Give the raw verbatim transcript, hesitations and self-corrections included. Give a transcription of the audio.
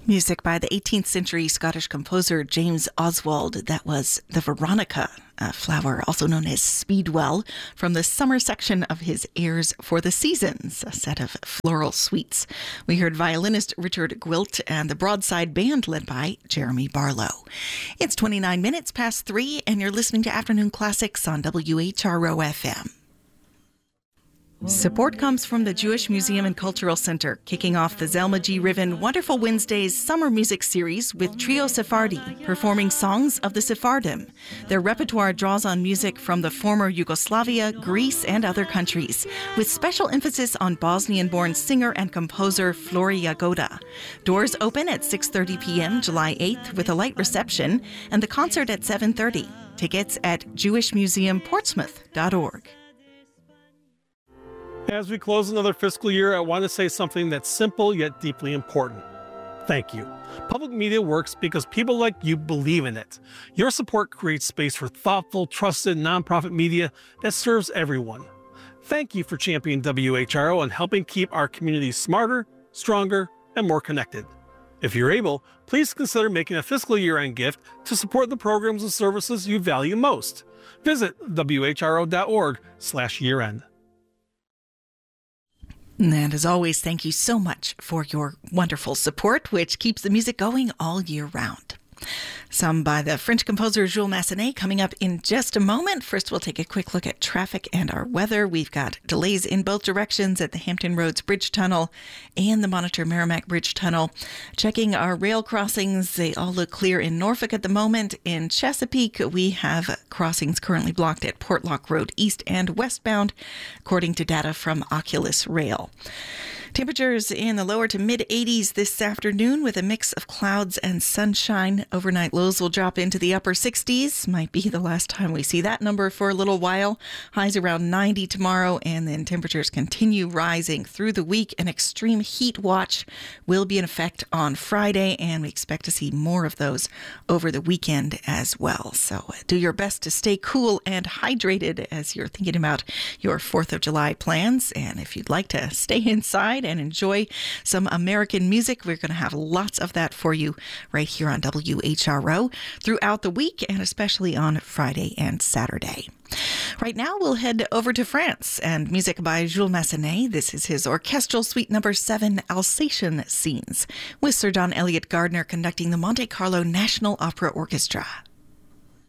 Music by the eighteenth century Scottish composer James Oswald. That was the Veronica, a flower also known as Speedwell, from the summer section of his Airs for the Seasons, a set of floral suites. We heard violinist Richard Gwilt and the Broadside Band led by Jeremy Barlow. It's twenty-nine minutes past three, and you're listening to Afternoon Classics on W H R O F M. Support comes from the Jewish Museum and Cultural Center, kicking off the Zelma G. Riven Wonderful Wednesdays summer music series with Trio Sephardi, performing songs of the Sephardim. Their repertoire draws on music from the former Yugoslavia, Greece, and other countries, with special emphasis on Bosnian-born singer and composer Flori Jagoda. Doors open at six thirty p.m. July eighth with a light reception, and the concert at seven thirty. Tickets at jewish museum portsmouth dot org. As we close another fiscal year, I want to say something that's simple yet deeply important. Thank you. Public media works because people like you believe in it. Your support creates space for thoughtful, trusted, nonprofit media that serves everyone. Thank you for championing W H R O and helping keep our community smarter, stronger, and more connected. If you're able, please consider making a fiscal year-end gift to support the programs and services you value most. Visit w h r o dot org slash year end. And as always, thank you so much for your wonderful support, which keeps the music going all year round. Some by the French composer Jules Massenet coming up in just a moment. First, we'll take a quick look at traffic and our weather. We've got delays in both directions at the Hampton Roads Bridge Tunnel and the Monitor Merrimack Bridge Tunnel. Checking our rail crossings, they all look clear in Norfolk at the moment. In Chesapeake, we have crossings currently blocked at Portlock Road East and westbound, according to data from Oculus Rail. Temperatures in the lower to mid eighties this afternoon with a mix of clouds and sunshine. Overnight lows will drop into the upper sixties. Might be the last time we see that number for a little while. Highs around ninety tomorrow, and then temperatures continue rising through the week. An extreme heat watch will be in effect on Friday, and we expect to see more of those over the weekend as well. So do your best to stay cool and hydrated as you're thinking about your fourth of July plans. And if you'd like to stay inside and enjoy some American music, we're going to have lots of that for you right here on W H R O throughout the week, and especially on Friday and Saturday. Right now, we'll head over to France and music by Jules Massenet. This is his orchestral suite number seven, Alsatian Scenes, with Sir John Eliot Gardiner conducting the Monte Carlo National Opera Orchestra.